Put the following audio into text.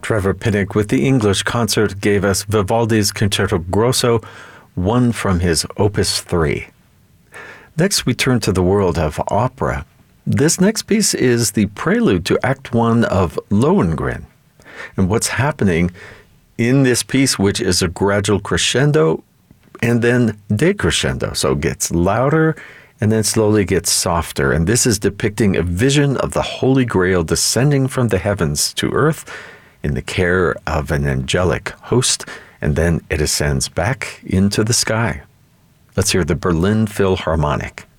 Trevor Pinnock with the English Concert gave us Vivaldi's Concerto Grosso, one from his Opus 3. Next, we turn to the world of opera. This next piece is the prelude to Act 1 of Lohengrin. And what's happening in this piece, which is a gradual crescendo and then decrescendo, so it gets louder and then slowly gets softer. And this is depicting a vision of the Holy Grail descending from the heavens to earth in the care of an angelic host, and then it ascends back into the sky. Let's hear the Berlin Philharmonic.